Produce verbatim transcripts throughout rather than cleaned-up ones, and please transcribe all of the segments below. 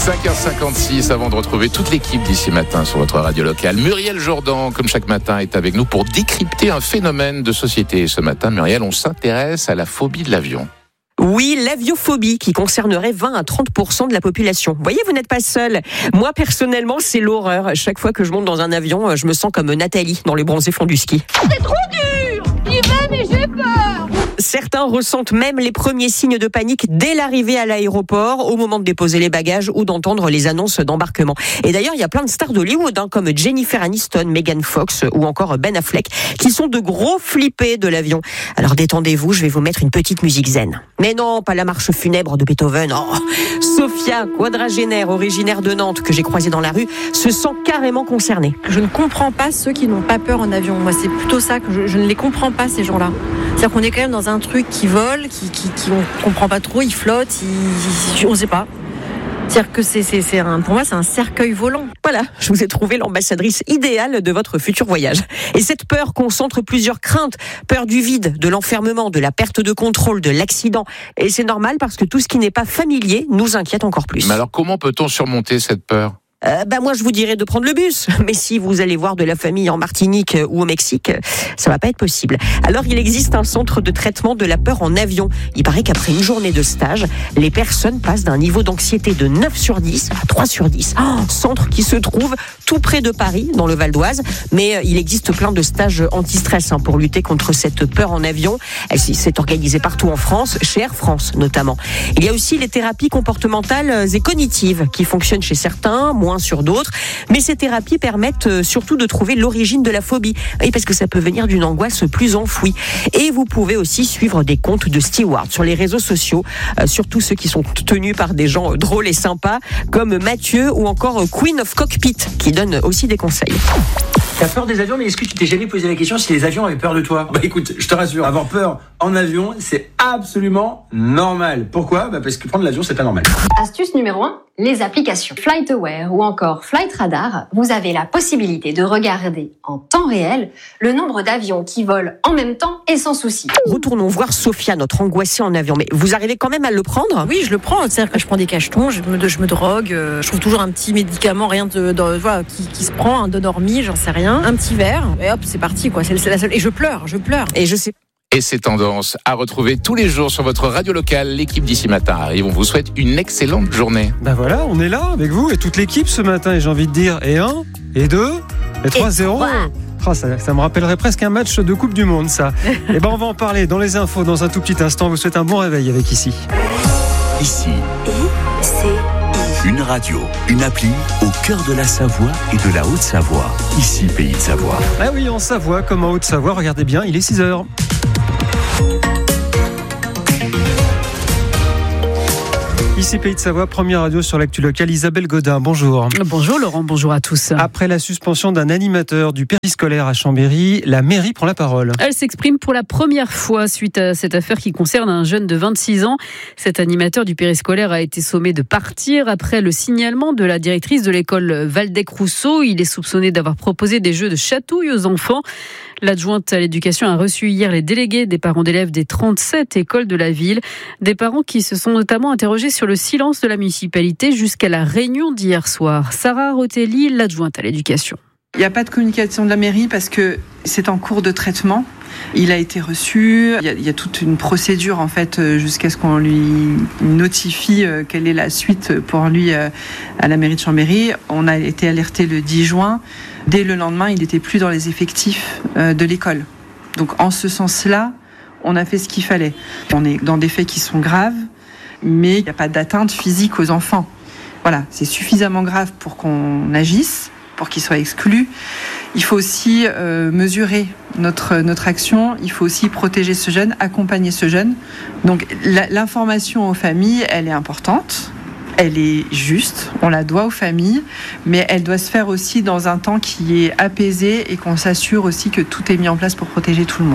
cinq heures cinquante-six, avant de retrouver toute l'équipe d'ici matin sur votre radio locale. Muriel Jourdan, comme chaque matin, est avec nous pour décrypter un phénomène de société. Et ce matin, Muriel, on s'intéresse à la phobie de l'avion. Oui, l'aviophobie qui concernerait vingt à trente pour cent de la population. Vous voyez, vous n'êtes pas seul. Moi, personnellement, c'est l'horreur. Chaque fois que je monte dans un avion, je me sens comme Nathalie dans les bronzés fonds du ski. C'est trop dur! J'y vais, mais j'ai peur! Certains ressentent même les premiers signes de panique dès l'arrivée à l'aéroport, au moment de déposer les bagages ou d'entendre les annonces d'embarquement. Et d'ailleurs, il y a plein de stars d'Hollywood, hein, comme Jennifer Aniston, Megan Fox ou encore Ben Affleck, qui sont de gros flippés de l'avion. Alors détendez-vous, je vais vous mettre une petite musique zen. Mais non, pas la marche funèbre de Beethoven. Oh, Sophia, quadragénaire, originaire de Nantes, que j'ai croisée dans la rue, se sent carrément concernée. Je ne comprends pas ceux qui n'ont pas peur en avion. Moi, c'est plutôt ça que je, je ne les comprends pas, ces gens-là. C'est-à-dire qu'on est quand même dans un truc qui vole, qui, qui, qui on comprend pas trop, il flotte, il, il, on sait pas. C'est-à-dire que c'est, c'est, c'est un, pour moi, c'est un cercueil volant. Voilà, je vous ai trouvé l'ambassadrice idéale de votre futur voyage. Et cette peur concentre plusieurs craintes. Peur du vide, de l'enfermement, de la perte de contrôle, de l'accident. Et c'est normal parce que tout ce qui n'est pas familier nous inquiète encore plus. Mais alors, comment peut-on surmonter cette peur ? Euh, bah moi je vous dirais de prendre le bus, mais si vous allez voir de la famille en Martinique ou au Mexique, ça va pas être possible. Alors il existe un centre de traitement de la peur en avion. Il paraît qu'après une journée de stage, les personnes passent d'un niveau d'anxiété de neuf sur dix à trois sur dix. Oh, centre qui se trouve tout près de Paris, dans le Val d'Oise, mais il existe plein de stages anti-stress hein, pour lutter contre cette peur en avion. Elle s'est organisée partout en France, chez Air France notamment. Il y a aussi les thérapies comportementales et cognitives qui fonctionnent chez certains, moins sur d'autres, mais ces thérapies permettent surtout de trouver l'origine de la phobie, oui, parce que ça peut venir d'une angoisse plus enfouie. Et vous pouvez aussi suivre des comptes de stewards sur les réseaux sociaux, euh, surtout ceux qui sont tenus par des gens drôles et sympas, comme Mathieu ou encore Queen of Cockpit, qui donne aussi des conseils. T'as peur des avions, mais est-ce que tu t'es jamais posé la question si les avions avaient peur de toi ? Bah écoute, je te rassure, avoir peur en avion, c'est absolument normal. Pourquoi ? Bah parce que prendre l'avion, c'est pas normal. Astuce numéro un, les applications FlightAware ou encore Flight Radar. Vous avez la possibilité de regarder en temps réel le nombre d'avions qui volent en même temps et sans souci. Retournons voir Sophia, notre angoissée en avion. Mais vous arrivez quand même à le prendre ? Oui, je le prends. C'est-à-dire que je prends des cachetons, je me, je me drogue, euh, je trouve toujours un petit médicament, rien de, de voilà, qui, qui se prend, un Donormi, j'en sais rien, un petit verre, et hop, c'est parti, quoi. C'est, c'est la seule. Et je pleure, je pleure. Et je sais. Et ces tendances à retrouver tous les jours sur votre radio locale. L'équipe d'ici matin arrive. On vous souhaite une excellente journée. Ben voilà, on est là avec vous et toute l'équipe ce matin. Et j'ai envie de dire, et un, et deux, et trois zéro. Oh, ça, ça me rappellerait presque un match de Coupe du Monde, ça. Et ben on va en parler dans les infos dans un tout petit instant. On vous souhaite un bon réveil avec Ici. Ici. Une radio, une appli au cœur de la Savoie et de la Haute-Savoie. Ici, Pays de Savoie. Ah oui, en Savoie comme en Haute-Savoie. Regardez bien, il est six heures. Ici Pays de Savoie, première radio sur l'actu locale. Isabelle Godin, bonjour. Bonjour Laurent, bonjour à tous. Après la suspension d'un animateur du périscolaire à Chambéry, la mairie prend la parole. Elle s'exprime pour la première fois suite à cette affaire qui concerne un jeune de vingt-six ans. Cet animateur du périscolaire a été sommé de partir après le signalement de la directrice de l'école Valdec-Rousseau. Il est soupçonné d'avoir proposé des jeux de chatouille aux enfants. L'adjointe à l'éducation a reçu hier les délégués des parents d'élèves des trente-sept écoles de la ville. Des parents qui se sont notamment interrogés sur le silence de la municipalité jusqu'à la réunion d'hier soir. Sarah Rotelli, l'adjointe à l'éducation. Il n'y a pas de communication de la mairie parce que c'est en cours de traitement. Il a été reçu, il y a, il y a toute une procédure en fait jusqu'à ce qu'on lui notifie quelle est la suite pour lui à la mairie de Chambéry. On a été alerté le dix juin. Dès le lendemain, il n'était plus dans les effectifs de l'école. Donc en ce sens-là, on a fait ce qu'il fallait. On est dans des faits qui sont graves, mais il n'y a pas d'atteinte physique aux enfants. Voilà, c'est suffisamment grave pour qu'on agisse, pour qu'il soit exclu. Il faut aussi euh, mesurer notre, notre action, il faut aussi protéger ce jeune, accompagner ce jeune. Donc la, l'information aux familles, elle est importante, elle est juste, on la doit aux familles, mais elle doit se faire aussi dans un temps qui est apaisé et qu'on s'assure aussi que tout est mis en place pour protéger tout le monde.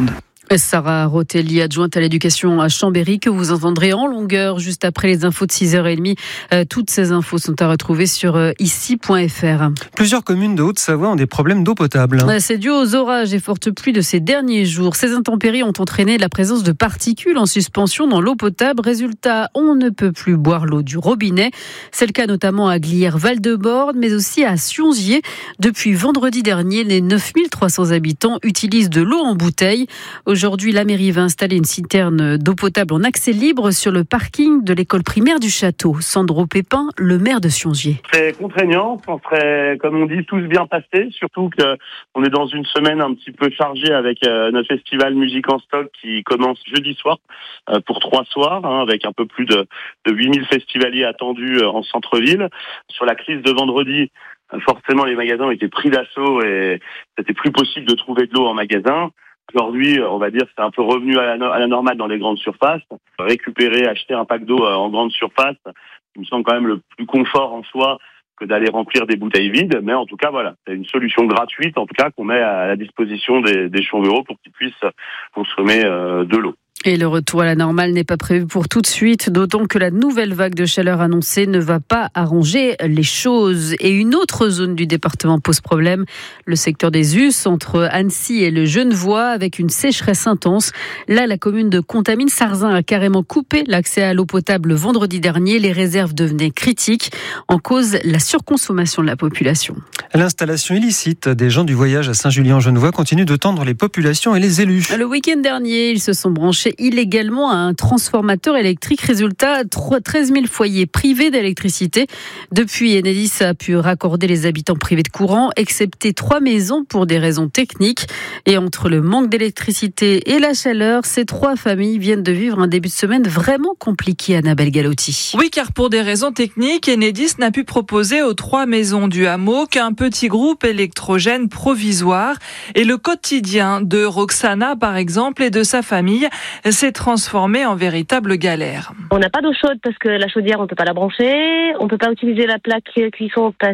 Sarah Rotelli, adjointe à l'éducation à Chambéry, que vous entendrez en longueur juste après les infos de six heures trente. Euh, toutes ces infos sont à retrouver sur euh, ici point f r. Plusieurs communes de Haute-Savoie ont des problèmes d'eau potable. C'est dû aux orages et fortes pluies de ces derniers jours. Ces intempéries ont entraîné la présence de particules en suspension dans l'eau potable. Résultat, on ne peut plus boire l'eau du robinet. C'est le cas notamment à Glières-Val-de-Borne, mais aussi à Siongier. Depuis vendredi dernier, les neuf mille trois cents habitants utilisent de l'eau en bouteille. Aujourd'hui, la mairie va installer une citerne d'eau potable en accès libre sur le parking de l'école primaire du château. Sandro Pépin, le maire de Siongier. C'est contraignant, on serait, comme on dit, tous bien passés, surtout qu'on est dans une semaine un petit peu chargée avec euh, notre festival Musique en Stock qui commence jeudi soir euh, pour trois soirs, hein, avec un peu plus de, de huit mille festivaliers attendus euh, en centre-ville. Sur la crise de vendredi, euh, forcément les magasins ont été pris d'assaut et c'était plus possible de trouver de l'eau en magasin. Aujourd'hui, on va dire, c'est un peu revenu à la, à la normale dans les grandes surfaces. Récupérer, acheter un pack d'eau en grande surface, il me semble quand même le plus confort en soi que d'aller remplir des bouteilles vides. Mais en tout cas, voilà, c'est une solution gratuite, en tout cas, qu'on met à la disposition des, des Chambérois pour qu'ils puissent consommer euh, de l'eau. Et le retour à la normale n'est pas prévu pour tout de suite, d'autant que la nouvelle vague de chaleur annoncée ne va pas arranger les choses. Et une autre zone du département pose problème, le secteur des Us, entre Annecy et le Genevois, avec une sécheresse intense. Là, la commune de Contamine-Sarzin a carrément coupé l'accès à l'eau potable vendredi dernier. Les réserves devenaient critiques, en cause la surconsommation de la population. L'installation illicite des gens du voyage à Saint-Julien-en-Genevois continue de tendre les populations et les élus. Le week-end dernier, ils se sont branchés illégalement à un transformateur électrique. Résultat, treize mille foyers privés d'électricité. Depuis, Enedis a pu raccorder les habitants privés de courant, excepté trois maisons pour des raisons techniques. Et entre le manque d'électricité et la chaleur, ces trois familles viennent de vivre un début de semaine vraiment compliqué, Annabelle Galotti. Oui, car pour des raisons techniques, Enedis n'a pu proposer aux trois maisons du hameau qu'un petit groupe électrogène provisoire. Et le quotidien de Roxana, par exemple, et de sa famille s'est transformé en véritable galère. On n'a pas d'eau chaude parce que la chaudière, on ne peut pas la brancher. On ne peut pas utiliser la plaque cuisson parce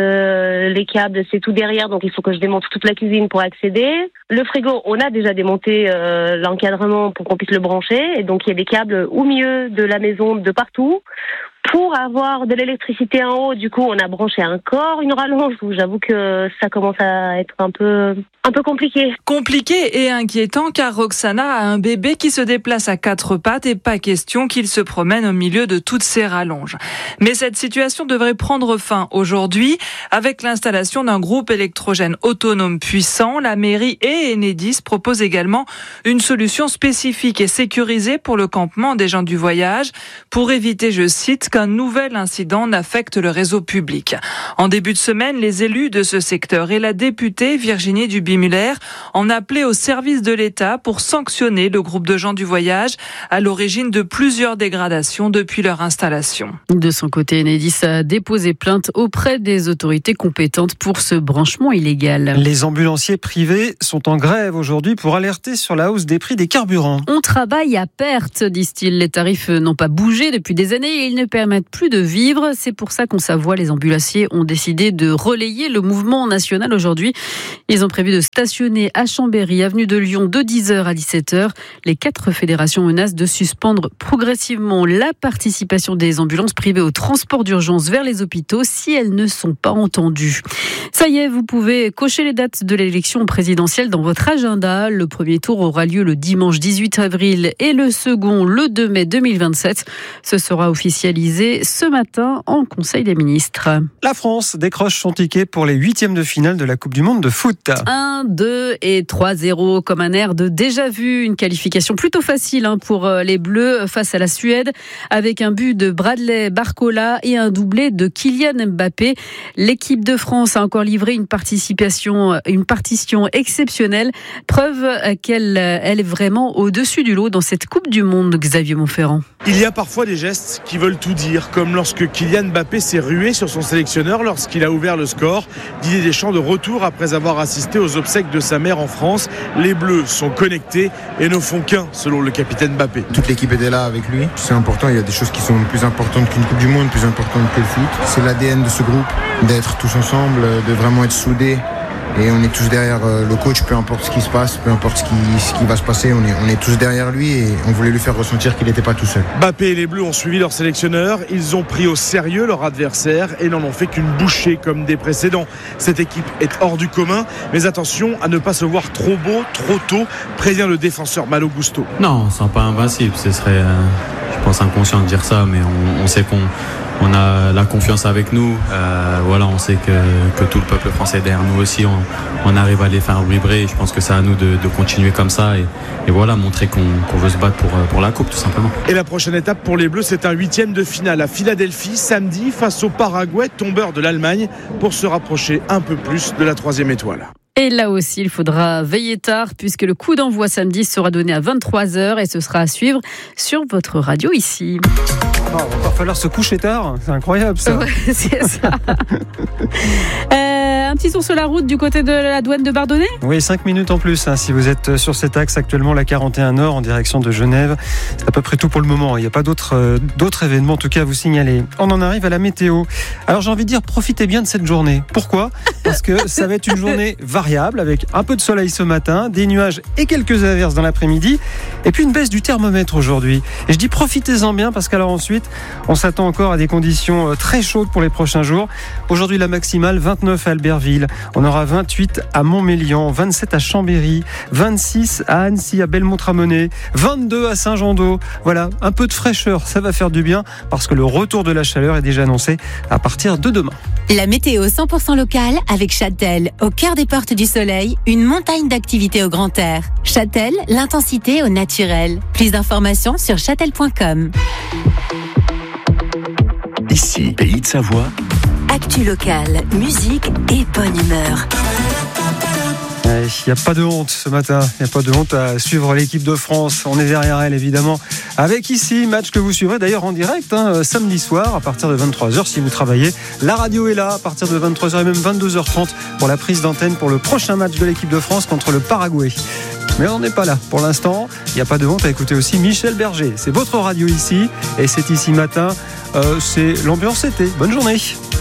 que les câbles, c'est tout derrière. Donc, il faut que je démonte toute la cuisine pour accéder. Le frigo, on a déjà démonté euh, l'encadrement pour qu'on puisse le brancher. Et donc, il y a des câbles au milieu de la maison, de partout. Pour avoir de l'électricité en haut, du coup, on a branché encore une rallonge où j'avoue que ça commence à être un peu, un peu compliqué. Compliqué et inquiétant car Roxana a un bébé qui se déplace à quatre pattes et pas question qu'il se promène au milieu de toutes ces rallonges. Mais cette situation devrait prendre fin aujourd'hui avec l'installation d'un groupe électrogène autonome puissant. La mairie et Enedis proposent également une solution spécifique et sécurisée pour le campement des gens du voyage pour éviter, je cite, qu'un nouvel incident n'affecte le réseau public. En début de semaine, les élus de ce secteur et la députée Virginie Duby-Muller en appelaient au service de l'État pour sanctionner le groupe de gens du voyage à l'origine de plusieurs dégradations depuis leur installation. De son côté, Enedis a déposé plainte auprès des autorités compétentes pour ce branchement illégal. Les ambulanciers privés sont en grève aujourd'hui pour alerter sur la hausse des prix des carburants. On travaille à perte, disent-ils. Les tarifs n'ont pas bougé depuis des années et ils ne permettent plus de vivre. C'est pour ça qu'en Savoie, les ambulanciers ont décidé de relayer le mouvement national aujourd'hui. Ils ont prévu de stationner à Chambéry, avenue de Lyon, de dix heures à dix-sept heures. Les quatre fédérations menacent de suspendre progressivement la participation des ambulances privées au transport d'urgence vers les hôpitaux si elles ne sont pas entendues. Ça y est, vous pouvez cocher les dates de l'élection présidentielle dans votre agenda. Le premier tour aura lieu le dimanche dix-huit avril et le second le deux mai deux mille vingt-sept. Ce sera officialisé ce matin en Conseil des ministres. La France décroche son ticket pour les huitièmes de finale de la Coupe du Monde de foot. un, deux et trois zéro comme un air de déjà vu. Une qualification plutôt facile hein, pour les Bleus face à la Suède avec un but de Bradley Barcola et un doublé de Kylian Mbappé. L'équipe de France a encore livré une participation, une partition exceptionnelle. Preuve qu'elle elle est vraiment au-dessus du lot dans cette Coupe du Monde, Xavier Montferrand. Il y a parfois des gestes qui veulent tout dire, comme lorsque Kylian Mbappé s'est rué sur son sélectionneur lorsqu'il a ouvert le score. Didier Deschamps de retour après avoir assisté aux obsèques de sa mère en France. Les Bleus sont connectés et ne font qu'un, selon le capitaine Mbappé. Toute l'équipe était là avec lui. C'est important, il y a des choses qui sont plus importantes qu'une Coupe du Monde, plus importantes que le foot. C'est l'A D N de ce groupe, d'être tous ensemble, de vraiment être soudés et on est tous derrière euh, le coach, peu importe ce qui se passe, peu importe ce qui, ce qui va se passer, on est, on est tous derrière lui et on voulait lui faire ressentir qu'il n'était pas tout seul. Mbappé et les Bleus ont suivi leur sélectionneur, ils ont pris au sérieux leur adversaire et n'en ont fait qu'une bouchée comme des précédents. Cette équipe est hors du commun, mais attention à ne pas se voir trop beau, trop tôt, prévient le défenseur Malo Gusto. Non, on ne sent pas invincible, ce serait, euh, je pense, inconscient de dire ça, mais on, on sait qu'on on a la confiance avec nous. Euh, voilà, on sait que, que tout le peuple français est derrière nous aussi, on, on arrive à les faire vibrer. Je pense que c'est à nous de, de continuer comme ça et, et voilà, montrer qu'on, qu'on veut se battre pour, pour la coupe tout simplement. Et la prochaine étape pour les Bleus, c'est un huitième de finale à Philadelphie samedi face au Paraguay, tombeur de l'Allemagne, pour se rapprocher un peu plus de la troisième étoile. Et là aussi, il faudra veiller tard puisque le coup d'envoi samedi sera donné à vingt-trois heures et ce sera à suivre sur votre radio ici. Oh, il va falloir se coucher tard, c'est incroyable ça. Ouais, c'est ça. euh, un petit tour sur la route du côté de la douane de Bardonnay ? Oui, cinq minutes en plus hein, si vous êtes sur cet axe actuellement, la quarante et un Nord en direction de Genève. C'est à peu près tout pour le moment, il n'y a pas d'autres, euh, d'autres événements en tout cas à vous signaler. On en arrive à la météo. Alors j'ai envie de dire, profitez bien de cette journée. Pourquoi ? Parce que ça va être une journée variable avec un peu de soleil ce matin, des nuages et quelques averses dans l'après-midi et puis une baisse du thermomètre aujourd'hui. Et je dis profitez-en bien parce qu'alors ensuite on s'attend encore à des conditions très chaudes pour les prochains jours. Aujourd'hui la maximale vingt-neuf à Albertville, on aura vingt-huit à Montmélian, vingt-sept à Chambéry, vingt-six à Annecy, à Belmont-Tramonnais, vingt-deux à Saint-Jean-d'Eau. Voilà, un peu de fraîcheur, ça va faire du bien parce que le retour de la chaleur est déjà annoncé à partir de demain. La météo cent pour cent locale avec Châtel, au cœur des portes du soleil, une montagne d'activités au grand air. Châtel, l'intensité au naturel. Plus d'informations sur châtel point com. Ici, Pays de Savoie. Actu locale, musique et bonne humeur. Il n'y a pas de honte ce matin, il n'y a pas de honte à suivre l'équipe de France. On est derrière elle évidemment. Avec ici, match que vous suivrez d'ailleurs en direct, hein, samedi soir à partir de vingt-trois heures si vous travaillez. La radio est là à partir de vingt-trois heures et même vingt-deux heures trente pour la prise d'antenne pour le prochain match de l'équipe de France contre le Paraguay. Mais on n'est pas là pour l'instant. Il n'y a pas de honte à écouter aussi Michel Berger. C'est votre radio ici et c'est ici matin. Euh, c'est l'ambiance été. Bonne journée.